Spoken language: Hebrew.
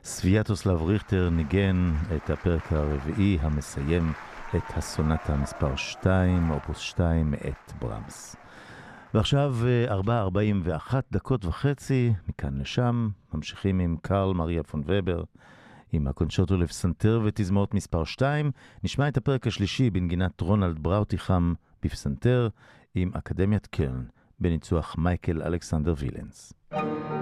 סוויאטוסלב ריכטר ניגן את הפרק הרביעי המסיים את הסונטה מספר 2, אופוס 2 מאת ברמס. ועכשיו 4:41 מכאן לשם, ממשיכים עם קרל מריה פון ובר, עם הקונצ'רטו לפסנתר ותזמורת מספר 2, נשמע את הפרק השלישי בנגינת רונלד בראוטיחם בפסנתר, עם אקדמיית קרן, בניצוח מייקל אלכסנדר וילנס.